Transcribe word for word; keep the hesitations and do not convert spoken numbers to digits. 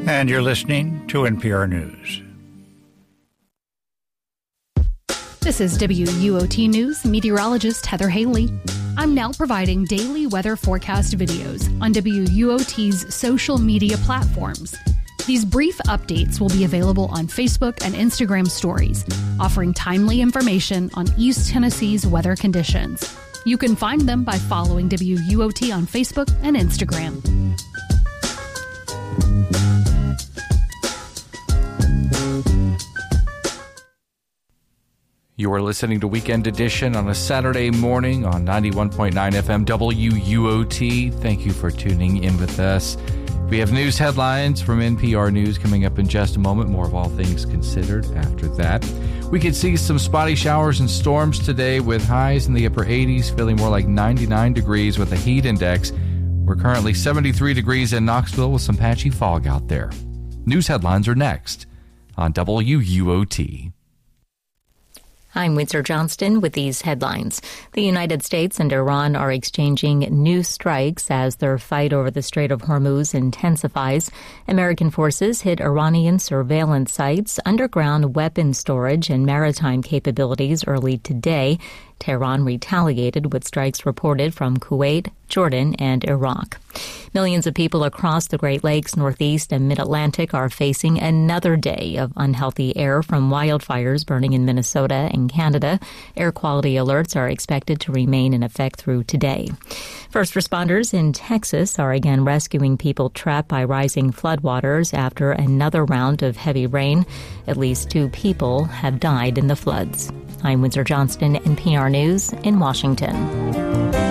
And you're listening to N P R News. This is W U O T News meteorologist Heather Haley. I'm now providing daily weather forecast videos on W U O T's social media platforms. These brief updates will be available on Facebook and Instagram stories, offering timely information on East Tennessee's weather conditions. You can find them by following W U O T on Facebook and Instagram. You are listening to Weekend Edition on a Saturday morning on ninety-one point nine F M W U O T. Thank you for tuning in with us. We have news headlines from N P R News coming up in just a moment. More of All Things Considered after that. We could see some spotty showers and storms today with highs in the upper eighties, feeling more like ninety-nine degrees with a heat index. We're currently seventy-three degrees in Knoxville with some patchy fog out there. News headlines are next on W U O T. I'm Windsor Johnston with these headlines. The United States and Iran are exchanging new strikes as their fight over the Strait of Hormuz intensifies. American forces hit Iranian surveillance sites, underground weapon storage, and maritime capabilities early today. Tehran retaliated with strikes reported from Kuwait, Jordan, and Iraq. Millions of people across the Great Lakes, Northeast, and Mid-Atlantic are facing another day of unhealthy air from wildfires burning in Minnesota and Canada. Air quality alerts are expected to remain in effect through today. First responders in Texas are again rescuing people trapped by rising floodwaters after another round of heavy rain. At least two people have died in the floods. I'm Windsor Johnston, N P R News in Washington.